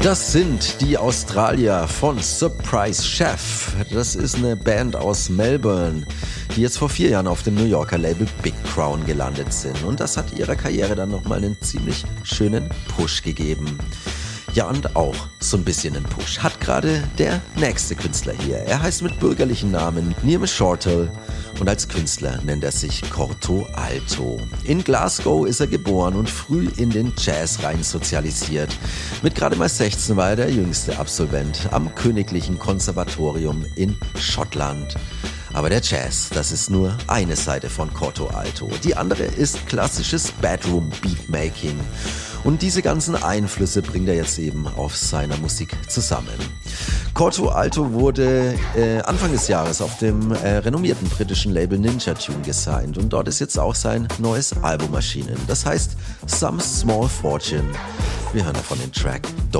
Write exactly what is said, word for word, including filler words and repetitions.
Das sind die Australier von Surprise Chef. Das ist eine Band aus Melbourne, die jetzt vor vier Jahren auf dem New Yorker Label Big Crown gelandet sind. Und das hat ihrer Karriere dann nochmal einen ziemlich schönen Push gegeben. Ja, und auch so ein bisschen einen Push hat gerade der nächste Künstler hier. Er heißt mit bürgerlichen Namen Nirme Shortall und als Künstler nennt er sich Corto Alto. In Glasgow ist er geboren und früh in den Jazz rein sozialisiert. Mit gerade mal sechzehn war er der jüngste Absolvent am Königlichen Konservatorium in Schottland. Aber der Jazz, das ist nur eine Seite von Corto Alto. Die andere ist klassisches Bedroom Beatmaking. Und diese ganzen Einflüsse bringt er jetzt eben auf seiner Musik zusammen. Corto Alto wurde äh, Anfang des Jahres auf dem äh, renommierten britischen Label Ninja Tune gesigned. Und dort ist jetzt auch sein neues Album erschienen. Das heißt Some Small Fortune. Wir hören davon den Track Don't